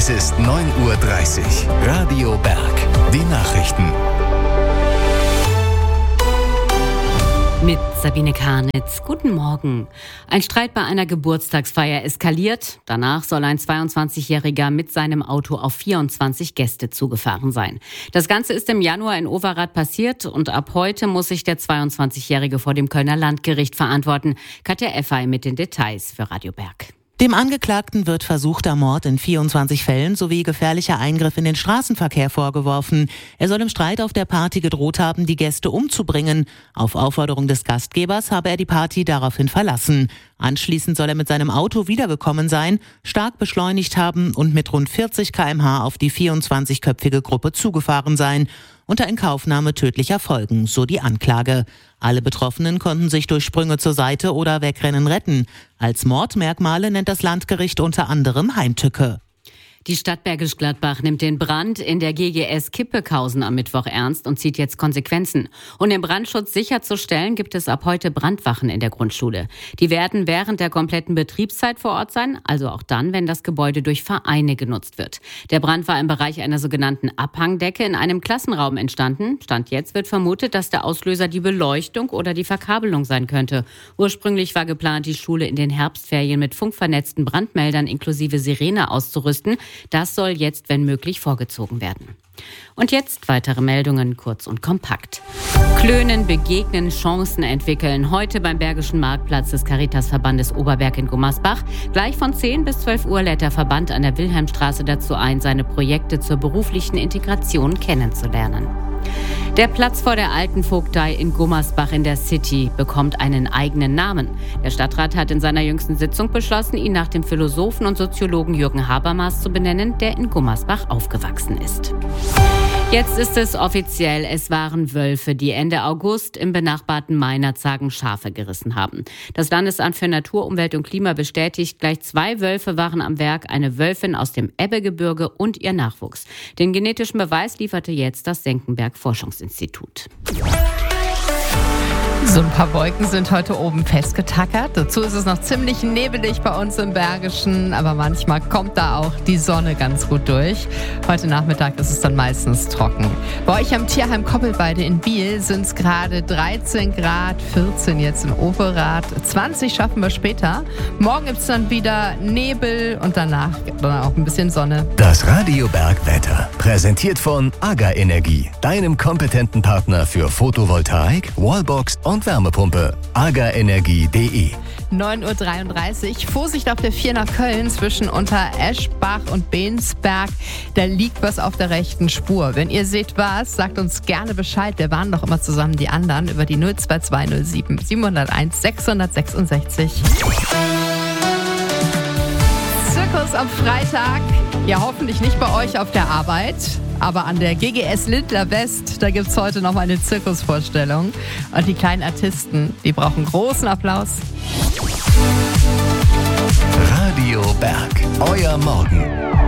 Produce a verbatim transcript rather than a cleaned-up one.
Es ist neun Uhr dreißig. Radio Berg. Die Nachrichten. Mit Sabine Karnitz. Guten Morgen. Ein Streit bei einer Geburtstagsfeier eskaliert. Danach soll ein zweiundzwanzigjähriger mit seinem Auto auf vierundzwanzig Gäste zugefahren sein. Das Ganze ist im Januar in Overath passiert und ab heute muss sich der zweiundzwanzigjährige vor dem Kölner Landgericht verantworten. Katja Effay mit den Details für Radio Berg. Dem Angeklagten wird versuchter Mord in vierundzwanzig Fällen sowie gefährlicher Eingriff in den Straßenverkehr vorgeworfen. Er soll im Streit auf der Party gedroht haben, die Gäste umzubringen. Auf Aufforderung des Gastgebers habe er die Party daraufhin verlassen. Anschließend soll er mit seinem Auto wiedergekommen sein, stark beschleunigt haben und mit rund vierzig Kilometer pro Stunde auf die vierundzwanzigköpfige Gruppe zugefahren sein. Unter Inkaufnahme tödlicher Folgen, so die Anklage. Alle Betroffenen konnten sich durch Sprünge zur Seite oder Wegrennen retten. Als Mordmerkmale nennt das Landgericht unter anderem Heimtücke. Die Stadt Bergisch Gladbach nimmt den Brand in der G G S Kippekhausen am Mittwoch ernst und zieht jetzt Konsequenzen. Um den Brandschutz sicherzustellen, gibt es ab heute Brandwachen in der Grundschule. Die werden während der kompletten Betriebszeit vor Ort sein, also auch dann, wenn das Gebäude durch Vereine genutzt wird. Der Brand war im Bereich einer sogenannten Abhangdecke in einem Klassenraum entstanden. Stand jetzt wird vermutet, dass der Auslöser die Beleuchtung oder die Verkabelung sein könnte. Ursprünglich war geplant, die Schule in den Herbstferien mit funkvernetzten Brandmeldern inklusive Sirene auszurüsten. Das soll jetzt, wenn möglich, vorgezogen werden. Und jetzt weitere Meldungen, kurz und kompakt. Klönen begegnen, Chancen entwickeln. Heute beim Bergischen Marktplatz des Caritasverbandes Oberberg in Gummersbach. Gleich von zehn bis zwölf Uhr lädt der Verband an der Wilhelmstraße dazu ein, seine Projekte zur beruflichen Integration kennenzulernen. Der Platz vor der Alten Vogtei in Gummersbach in der City bekommt einen eigenen Namen. Der Stadtrat hat in seiner jüngsten Sitzung beschlossen, ihn nach dem Philosophen und Soziologen Jürgen Habermas zu benennen, der in Gummersbach aufgewachsen ist. Jetzt ist es offiziell, es waren Wölfe, die Ende August im benachbarten Meinerzhagen Schafe gerissen haben. Das Landesamt für Natur, Umwelt und Klima bestätigt, gleich zwei Wölfe waren am Werk, eine Wölfin aus dem Ebbegebirge und ihr Nachwuchs. Den genetischen Beweis lieferte jetzt das Senckenberg Forschungsinstitut. So ein paar Wolken sind heute oben festgetackert. Dazu ist es noch ziemlich nebelig bei uns im Bergischen, aber manchmal kommt da auch die Sonne ganz gut durch. Heute Nachmittag ist es dann meistens trocken. Bei euch am Tierheim Koppelweide in Biel sind es gerade dreizehn Grad, vierzehn jetzt in Overath, zwanzig schaffen wir später. Morgen gibt es dann wieder Nebel und danach dann auch ein bisschen Sonne. Das Radio Berg Wetter, präsentiert von AGA Energie, deinem kompetenten Partner für Photovoltaik, Wallbox und Wärmepumpe. aga energie punkt de. neun Uhr dreiunddreißig. Vorsicht auf der vier nach Köln zwischen Untereschbach und Bensberg. Da liegt was auf der rechten Spur. Wenn ihr seht was, sagt uns gerne Bescheid. Wir waren doch immer zusammen die anderen über die null zwei zwei null sieben sieben null eins sechs sechs sechs. Zirkus am Freitag. Ja, hoffentlich nicht bei euch auf der Arbeit, aber an der G G S Lindler West, da gibt es heute noch mal eine Zirkusvorstellung. Und die kleinen Artisten, die brauchen großen Applaus. Radio Berg, euer Morgen.